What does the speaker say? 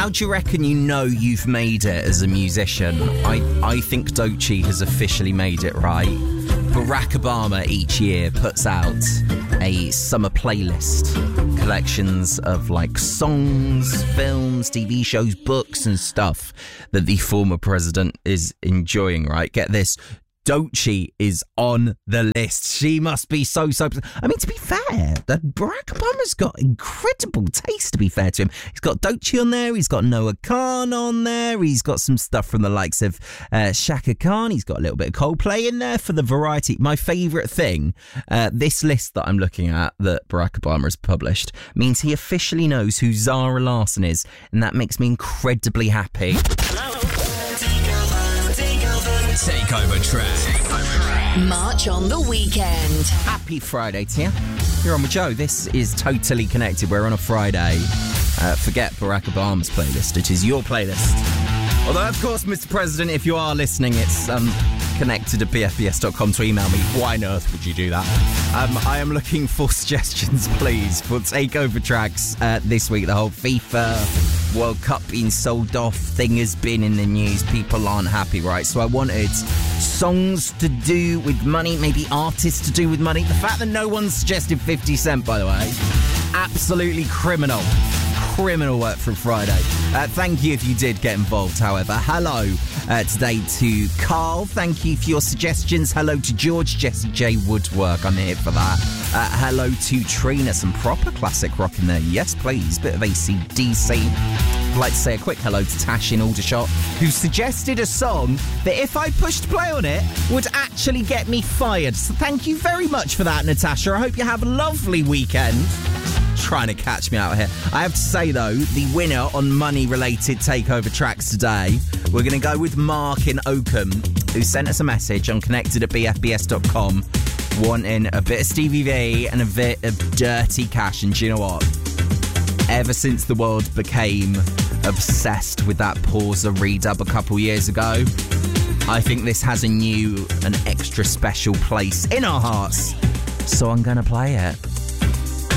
How do you reckon you know you've made it as a musician? I think Doechii has officially made it, right? Barack Obama each year puts out a summer playlist, collections of like songs, films, TV shows, books and stuff that the former president is enjoying, right? Get this. Doechii is on the list. She must be so... I mean, to be fair, Barack Obama's got incredible taste, to be fair to him. He's got Doechii on there. He's got Noah Khan on there. He's got some stuff from the likes of Shaka Khan. He's got a little bit of Coldplay in there for the variety. My favourite thing, this list that I'm looking at that Barack Obama has published means he officially knows who Zara Larsson is, and that makes me incredibly happy. Takeover track. March on the weekend. Happy Friday to you. You're on with Joe. This is Totally Connected. We're on a Friday. Forget Barack Obama's playlist. It is your playlist. Although, of course, Mr. President, if you are listening, it's connected at bfbs.com to email me. Why on earth would you do that? I am looking for suggestions, please, for takeover tracks this week. The whole FIFA World Cup being sold off thing has been in the news. People aren't happy, right? So I wanted songs to do with money, maybe artists to do with money. The fact that no one suggested 50 Cent, by the way, absolutely criminal work from Friday. Thank you if you did get involved, however. Hello today to Carl. Thank you for your suggestions. Hello to George, Jesse J. Woodwork. I'm here for that. Hello to Trina. Some proper classic rock in there. Yes, please. Bit of AC/DC. I'd like to say a quick hello to Tash in Aldershot, who suggested a song that if I pushed play on it would actually get me fired. So thank you very much for that, Natasha. I hope you have a lovely weekend. Trying to catch me out here. I have to say, though, the winner on money-related takeover tracks today, we're going to go with Mark in Oakham, who sent us a message on connected at bfbs.com wanting a bit of Stevie V and a bit of Dirty Cash. And do you know what? Ever since the world became obsessed with that Pausa redub a couple years ago, I think this has a new and extra special place in our hearts. So I'm going to play it.